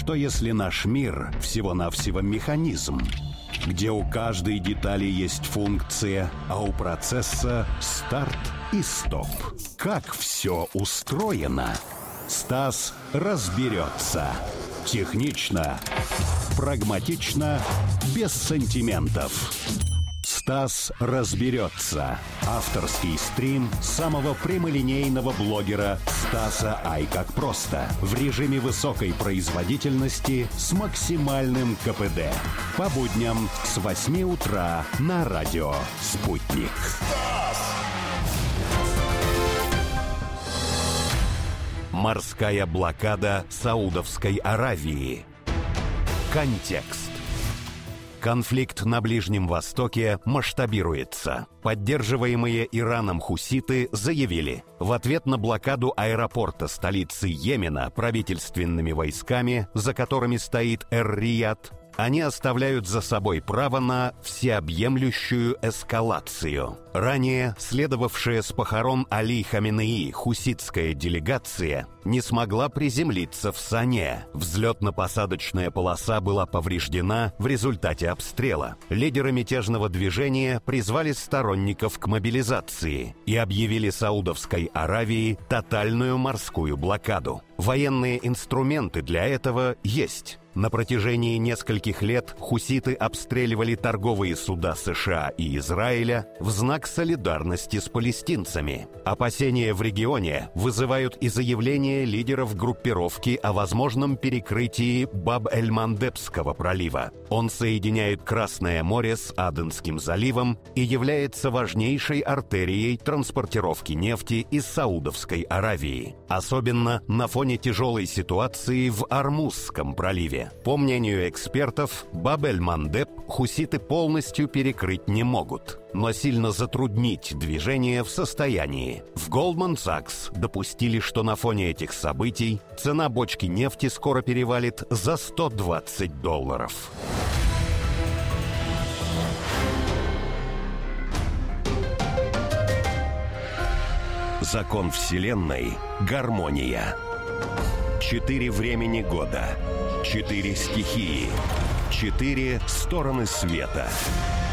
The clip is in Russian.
Что если наш мир всего-навсего механизм, где у каждой детали есть функция, а у процесса старт и стоп? Как все устроено? Стас разберется. Технично, прагматично, без сантиментов. Стас разберется. Авторский стрим самого прямолинейного блогера Стаса Ай как просто. В режиме высокой производительности с максимальным КПД. По будням с 8 утра на радио «Спутник». Морская блокада Саудовской Аравии. Контекст. Конфликт на Ближнем Востоке масштабируется. Поддерживаемые Ираном хуситы заявили, в ответ на блокаду аэропорта столицы Йемена правительственными войсками, за которыми стоит Эр-Рияд, они оставляют за собой право на всеобъемлющую эскалацию. Ранее следовавшая с похорон Али Хаменеи хуситская делегация не смогла приземлиться в Сане. Взлетно-посадочная полоса была повреждена в результате обстрела. Лидеры мятежного движения призвали сторонников к мобилизации и объявили Саудовской Аравии тотальную морскую блокаду. Военные инструменты для этого есть. На протяжении нескольких лет хуситы обстреливали торговые суда США и Израиля в знак солидарности с палестинцами. Опасения в регионе вызывают и заявления лидеров группировки о возможном перекрытии Баб-эль-Мандебского пролива. Он соединяет Красное море с Аденским заливом и является важнейшей артерией транспортировки нефти из Саудовской Аравии. Особенно на фоне тяжелой ситуации в Ормузском проливе. По мнению экспертов, Баб-эль-Мандеб хуситы полностью перекрыть не могут, но сильно затруднить движение в состоянии. В Goldman Sachs допустили, что на фоне этих событий цена бочки нефти скоро перевалит за $120. Закон Вселенной – гармония. 4 времени года. 4 стихии, 4 стороны света.